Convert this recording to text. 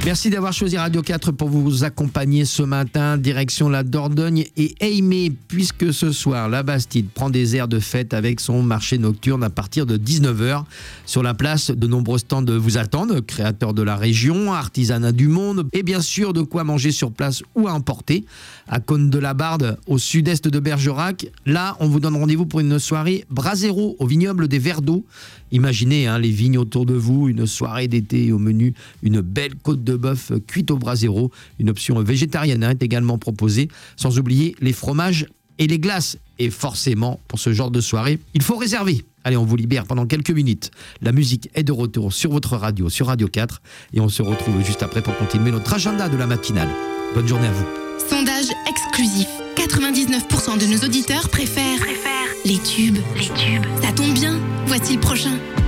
Merci d'avoir choisi Radio 4 pour vous accompagner ce matin. Direction la Dordogne et Aimé, puisque ce soir, la Bastide prend des airs de fête avec son marché nocturne à partir de 19h. Sur la place, de nombreux stands vous attendent, créateurs de la région, artisanat du monde et bien sûr de quoi manger sur place ou à emporter. À Cône-de-la-Barde, au sud-est de Bergerac, là, on vous donne rendez-vous pour une soirée brasero au vignoble des Verts d'Eau. Imaginez les vignes autour de vous, une soirée d'été au menu, une belle côte de bœuf cuite au brasero. Une option végétarienne est également proposée, sans oublier les fromages et les glaces. Et forcément, pour ce genre de soirée, il faut réserver. Allez, on vous libère pendant quelques minutes. La musique est de retour sur votre radio, sur Radio 4. Et on se retrouve juste après pour continuer notre agenda de la matinale. Bonne journée à vous. Sondage exclusif. 99% de nos auditeurs préfèrent les tubes. Ça tombe bien, voici le prochain.